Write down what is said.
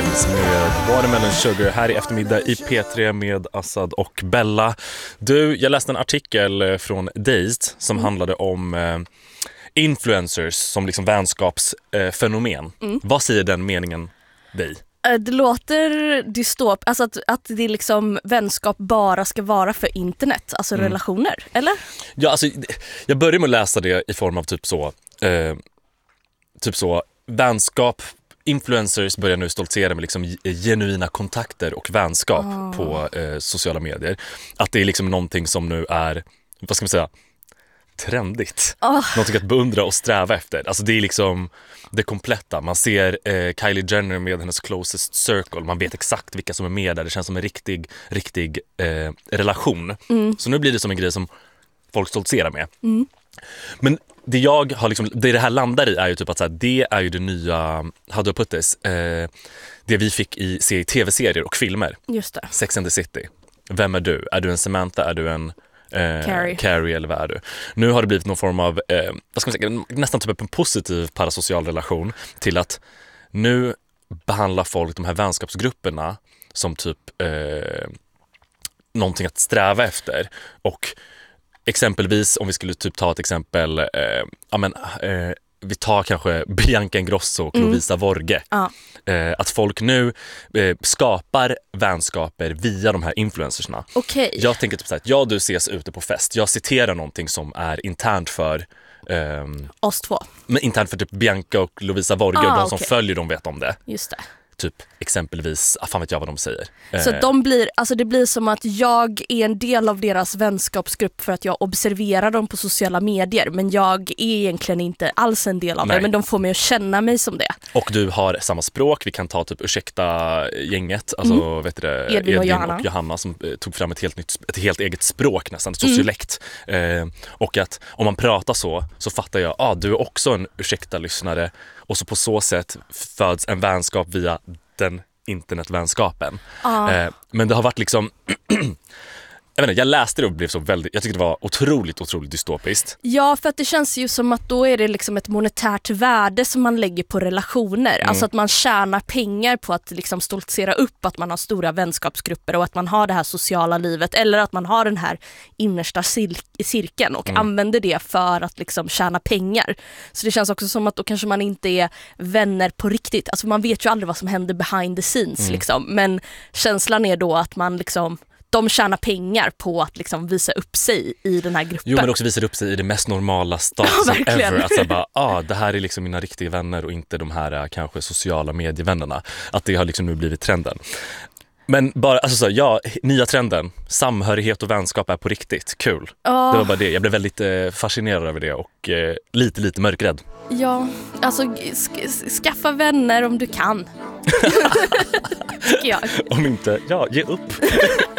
Days med Watermelon Sugar här i eftermiddag i P3 med Assad och Bella. Du, jag läste en artikel från Dazed som handlade om influencers som liksom vänskapsfenomen. Vad säger den meningen dig? Det låter dystop, alltså att det liksom vänskap bara ska vara för internet, alltså relationer, eller? Ja, alltså jag började med att läsa det i form av typ så vänskap. Influencers börjar nu stoltsera med liksom genuina kontakter och vänskap på sociala medier. Att det är liksom någonting som nu är, vad ska man säga, trendigt. Någonting att beundra och sträva efter. Alltså det är liksom det kompletta. Man ser Kylie Jenner med hennes closest circle. Man vet exakt vilka som är med där. Det känns som en riktig relation. Så nu blir det som en grej som folk stoltserar med. Men det jag har liksom, det här landar i är ju typ att så här, det är ju det nya, how do I put this, det vi fick se i tv-serier och filmer. Just det. Sex and the City. Vem är du? Är du en Samantha? Är du en Carrie eller vad är du? Nu har det blivit någon form av vad ska man säga, nästan typ en positiv parasocial relation till att nu behandlar folk de här vänskapsgrupperna som typ någonting att sträva efter. Och exempelvis, om vi skulle typ ta ett exempel, vi tar kanske Bianca Ingrosso och Lovisa Vorge. Att folk nu skapar vänskaper via de här influencersna. Okay. Jag tänker typ så här, du ses ute på fest. Jag citerar någonting som är internt för oss två. Men internt för typ Bianca och Lovisa Vorge och de som följer dem vet om det. Just det. Typ exempelvis, fan vet jag vad de säger. Så de blir, alltså det blir som att jag är en del av deras vänskapsgrupp för att jag observerar dem på sociala medier, men jag är egentligen inte alls en del av det, men de får mig att känna mig som det. Och du har samma språk, vi kan ta typ Ursäkta-gänget, alltså vet du det, Edvin och Johanna som tog fram ett helt eget språk nästan, ett sociolekt. Och att om man pratar så fattar jag, du är också en Ursäkta-lyssnare. Och så på så sätt föds en vänskap via den internetvänskapen. Men det har varit liksom jag läste det och blev så väldigt, jag tyckte det var otroligt dystopiskt. Ja, för att det känns ju som att då är det liksom ett monetärt värde som man lägger på relationer. Alltså att man tjänar pengar på att liksom stoltsera upp att man har stora vänskapsgrupper och att man har det här sociala livet, eller att man har den här innersta cirkeln och använder det för att liksom tjäna pengar. Så det känns också som att då kanske man inte är vänner på riktigt. Alltså man vet ju aldrig vad som händer behind the scenes liksom. Men känslan är då att man liksom, de tjänar pengar på att liksom visa upp sig i den här gruppen. Jo, men också visar upp sig i det mest normala statusen ever. Att säga bara, det här är liksom mina riktiga vänner och inte de här kanske sociala medievännerna. Att det har liksom nu blivit trenden. Men bara, alltså nya trenden, samhörighet och vänskap är på riktigt. Kul. Det var bara det. Jag blev väldigt fascinerad över det och lite mörkrädd. Ja, alltså skaffa vänner om du kan. Tycker jag. Om inte, ge upp.